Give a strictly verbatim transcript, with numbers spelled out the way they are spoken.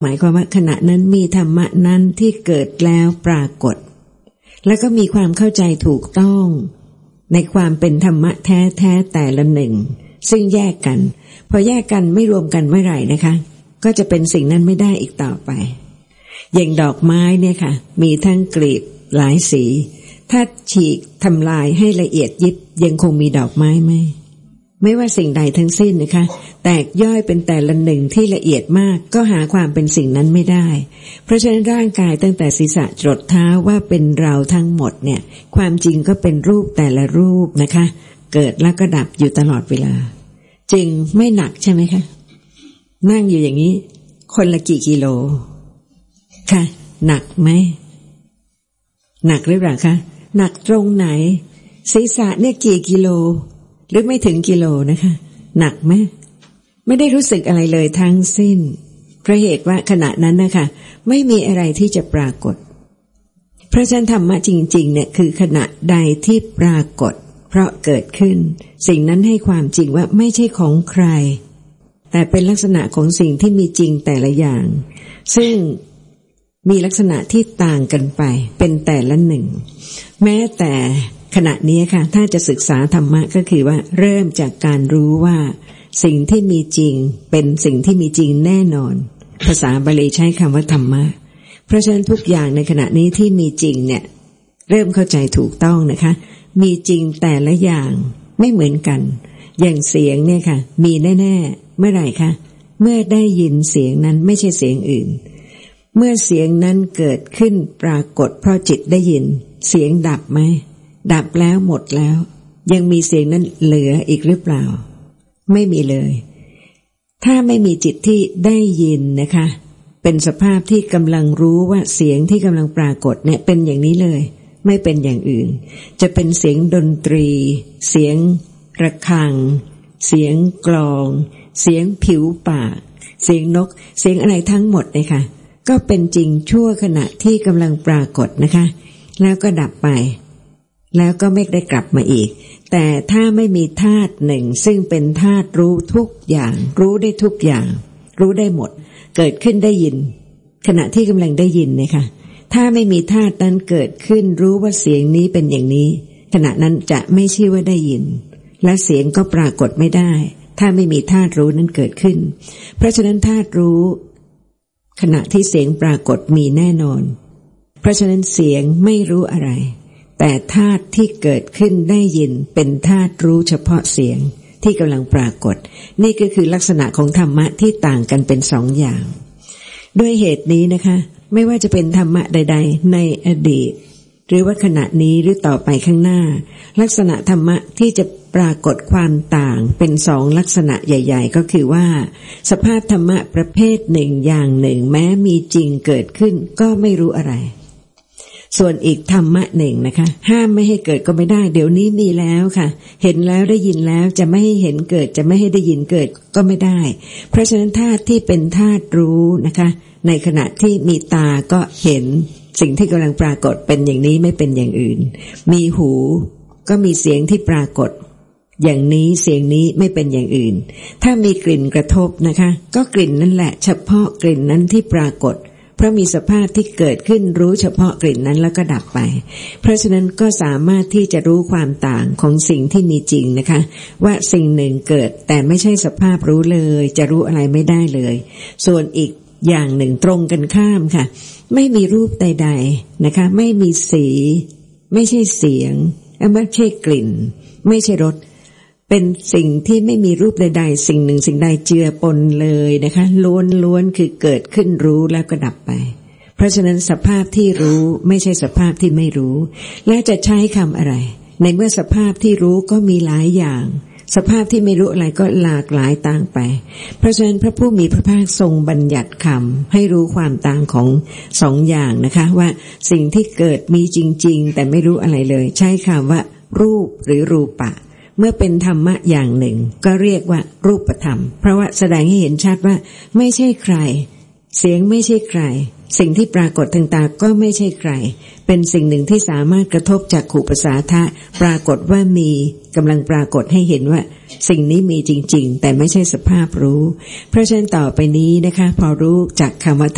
หมายความว่าขณะนั้นมีธรรมะนั้นที่เกิดแล้วปรากฏแล้วก็มีความเข้าใจถูกต้องในความเป็นธรรมะแท้ๆแต่ละหนึ่งซึ่งแยกกันพอแยกกันไม่รวมกันเมื่อไหร่นะคะก็จะเป็นสิ่งนั้นไม่ได้อีกต่อไปอย่างดอกไม้เนี่ยค่ะมีทั้งกลีบหลายสีถ้าฉีกทำลายให้ละเอียดยิบยังคงมีดอกไม้ไหมไม่ว่าสิ่งใดทั้งสิ้นนะคะแตกย่อยเป็นแต่ละหนึ่งที่ละเอียดมากก็หาความเป็นสิ่งนั้นไม่ได้เพราะฉะนั้นร่างกายตั้งแต่ศีรษะจรดเท้าว่าเป็นเราทั้งหมดเนี่ยความจริงก็เป็นรูปแต่ละรูปนะคะเกิดแล้วก็ดับอยู่ตลอดเวลาจริงไม่หนักใช่ไหมคะนั่งอยู่อย่างนี้คนละกี่กิโลค่ะหนักไหมหนักหรือเปล่าคะหนักตรงไหนศีรษะเนี่ยกี่กิโลหรือไม่ถึงกิโลนะคะหนักไหมไม่ได้รู้สึกอะไรเลยทั้งสิ้นเพราะเหตุว่าขณะนั้นนะคะไม่มีอะไรที่จะปรากฏเพราะฉะนั้นธรรมะจริงๆเนี่ยคือขณะใดที่ปรากฏเพราะเกิดขึ้นสิ่งนั้นให้ความจริงว่าไม่ใช่ของใครแต่เป็นลักษณะของสิ่งที่มีจริงแต่ละอย่างซึ่งมีลักษณะที่ต่างกันไปเป็นแต่ละหนึ่งแม้แต่ขณะนี้ค่ะถ้าจะศึกษาธรรมะก็คือว่าเริ่มจากการรู้ว่าสิ่งที่มีจริงเป็นสิ่งที่มีจริงแน่นอนภาษาบาลีใช้คำว่าธรรมะเพราะฉะนั้นทุกอย่างในขณะนี้ที่มีจริงเนี่ยเริ่มเข้าใจถูกต้องนะคะมีจริงแต่ละอย่างไม่เหมือนกันอย่างเสียงเนี่ยค่ะมีแน่ๆเมื่อไหร่คะเมื่อได้ยินเสียงนั้นไม่ใช่เสียงอื่นเมื่อเสียงนั้นเกิดขึ้นปรากฏเพราะจิตได้ยินเสียงดับไหมดับแล้วหมดแล้วยังมีเสียงนั้นเหลืออีกหรือเปล่าไม่มีเลยถ้าไม่มีจิตที่ได้ยินนะคะเป็นสภาพที่กำลังรู้ว่าเสียงที่กำลังปรากฏเนี่ยเป็นอย่างนี้เลยไม่เป็นอย่างอื่นจะเป็นเสียงดนตรีเสียงระฆังเสียงกลองเสียงผิวปากเสียงนกเสียงอะไรทั้งหมดเลยค่ะก็เป็นจริงชั่วขณะที่กำลังปรากฏนะคะแล้วก็ดับไปแล้วก็ไม่ได้กลับมาอีกแต่ถ้าไม่มีธาตุหนึ่งซึ่งเป็นธาตุรู้ทุกอย่างรู้ได้ทุกอย่างรู้ได้หมดเกิดขึ้นได้ยินขณะที่กำลังได้ยินนะคะถ้าไม่มีธาตุนั้นเกิดขึ้นรู้ว่าเสียงนี้เป็นอย่างนี้ขณะนั้นจะไม่ชื่อว่าได้ยินและเสียงก็ปรากฏไม่ได้ถ้าไม่มีธาตุรู้นั้นเกิดขึ้นเพราะฉะนั้นธาตุรู้ขณะที่เสียงปรากฏมีแน่นอนเพราะฉะนั้นเสียงไม่รู้อะไรแต่ธาตุที่เกิดขึ้นได้ยินเป็นธาตุรู้เฉพาะเสียงที่กำลังปรากฏนี่ก็คือลักษณะของธรรมะที่ต่างกันเป็นสองอย่างด้วยเหตุนี้นะคะไม่ว่าจะเป็นธรรมะใดๆในอดีตหรือว่าขณะนี้หรือต่อไปข้างหน้าลักษณะธรรมะที่จะปรากฏความต่างเป็นสองลักษณะใหญ่ๆก็คือว่าสภาพธรรมะประเภทหนึ่งอย่างหนึ่งแม้มีจริงเกิดขึ้นก็ไม่รู้อะไรส่วนอีกธรรมะหนึ่งนะคะห้ามไม่ให้เกิดก็ไม่ได้เดี๋ยวนี้มีแล้วค่ะเห็นแล้วได้ยินแล้วจะไม่ให้เห็นเกิดจะไม่ให้ได้ยินเกิดก็ไม่ได้เพราะฉะนั้นธาตุที่เป็นธาตุรู้นะคะในขณะที่มีตาก็เห็นสิ่งที่กำลังปรากฏเป็นอย่างนี้ไม่เป็นอย่างอื่นมีหูก็มีเสียงที่ปรากฏอย่างนี้เสียงนี้ไม่เป็นอย่างอื่นถ้ามีกลิ่นกระทบนะคะก็กลิ่นนั่นแหละเฉพาะกลิ่นนั้นที่ปรากฏเพราะมีสภาพที่เกิดขึ้นรู้เฉพาะกลิ่นนั้นแล้วก็ดับไปเพราะฉะนั้นก็สามารถที่จะรู้ความต่างของสิ่งที่มีจริงนะคะว่าสิ่งหนึ่งเกิดแต่ไม่ใช่สภาพรู้เลยจะรู้อะไรไม่ได้เลยส่วนอีกอย่างหนึ่งตรงกันข้ามค่ะไม่มีรูปใดๆนะคะไม่มีสีไม่ใช่เสียงไม่ใช่กลิ่นไม่ใช่รสเป็นสิ่งที่ไม่มีรูปใดๆสิ่งหนึ่งสิ่งใดเจือปนเลยนะคะล้วนๆคือเกิดขึ้นรู้แล้วก็ดับไปเพราะฉะนั้นสภาพที่รู้ไม่ใช่สภาพที่ไม่รู้และจะใช้คำอะไรในเมื่อสภาพที่รู้ก็มีหลายอย่างสภาพที่ไม่รู้อะไรก็หลากหลายต่างไปเพราะฉะนั้นพระผู้มีพระภาคทรงบัญญัติคำให้รู้ความต่างของสองอย่างนะคะว่าสิ่งที่เกิดมีจริงๆแต่ไม่รู้อะไรเลยใช้คำว่ารูปหรือรูปะเมื่อเป็นธรรมะอย่างหนึ่งก็เรียกว่ารูปธรรมเพราะว่าแสดงให้เห็นชัดว่าไม่ใช่ใครเสียงไม่ใช่ใครสิ่งที่ปรากฏทางตาก็ไม่ใช่ใครเป็นสิ่งหนึ่งที่สามารถกระทบจักขุประสาทะปรากฏว่ามีกำลังปรากฏให้เห็นว่าสิ่งนี้มีจริงๆแต่ไม่ใช่สภาพรู้เพราะฉะนั้นต่อไปนี้นะคะพอรู้จากคำว่า